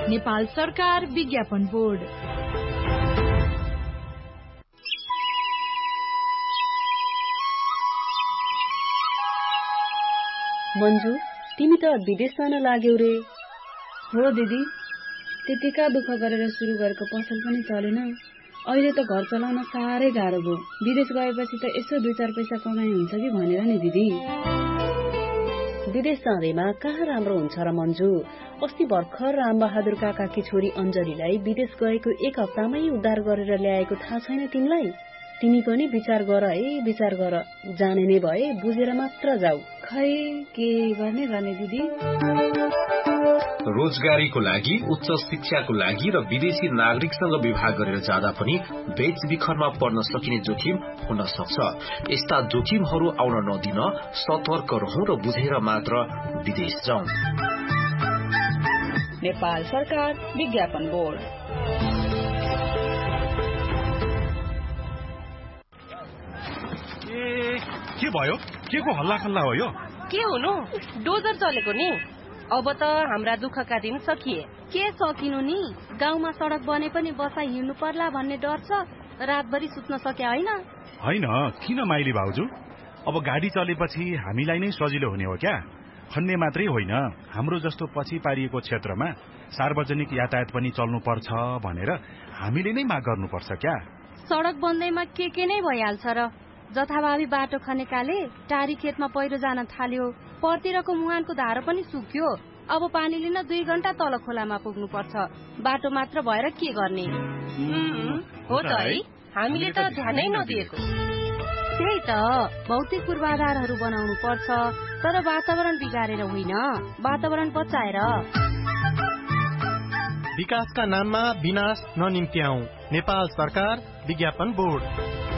नेपाल सरकार विज्ञापन बोर्ड। मन्जु, तिमी त विदेश जान लाग्यौ रे? हो दिदी, त्यतिका दुःख गरेर सुरु गरेको पसल पनि चलेन। अहिले त घर चलाउन साह्रै गाह्रो भयो। विदेश गएपछि त यसो 2-4 पैसा कमाइ हुन्छ कि भनेर नि दिदी। विदेश जाँदैमा कहाँ राम्रो हुन्छ र मन्जु? अस्ति भर्खर रामबहादुर काकाकी छोरी अञ्जलीलाई विदेश गएको 1 हप्तामै उद्धार गरेर ल्याएको थाहा छैन तिमीलाई? तिमी पनि विचार गर है, विचार गर। जाने नै भए बुझेर मात्र जाऊ। खै के गर्ने दिदी? रोजगारीको लागि, उच्च शिक्षाको लागि र विदेशी नागरिकसँग विवाह गरेर जाँदा पनि बेचबिखरमा पर्न सकिने जोखिम हुन सक्छ। यस्ता जोखिमहरू आउन नदिन सतर्क रहौं र बुझेर मात्र विदेश जाउँ। नेपाल सरकार विज्ञापन बोर्ड। के भयो? के को हल्ला खल्ला हो यो? के हुनु? डोजर चलेको नि। अब त हाम्रा दुःखका दिन सकिए। के सकिनु नि? गाउँमा सडक बने पनि बसाइ हिँड्नु पर्ला भन्ने डर छ। रातभरि सुत्न सके होइन? होइन, किन माइली भाउजू? अब गाडी चलेपछि हामीलाई नै सजिलो हुने हो क्या? खन्ने मात्रै होइन, हाम्रो जस्तो पछि पारिएको क्षेत्रमा सार्वजनिक यातायात पनि चल्नु पर्छ भनेर हामीले नै माग गर्नुपर्छ क्या? सडक बन्दैमा के नै भइहाल्छ र? जथाभावी बाटो खनेकाले टारी खेतमा पहिरो जान थाल्यो। परतिरको मुहानको धारो पनि सुक्यो। अब पानी लिन 2 घण्टा तल खोलामा पुग्नु पर्छ। बाटो मात्र भएर के गर्ने? हो त है, हामीले त ध्यानै नदिएको। त्यही त, भौतिक पूर्वाधारहरू बनाउनु पर्छ, तर वातावरण बिगारेर होइन, वातावरण बचाएर। विकासका नाममा विनाश ननिम्त्याऊ। नेपाल सरकार विज्ञापन बोर्ड।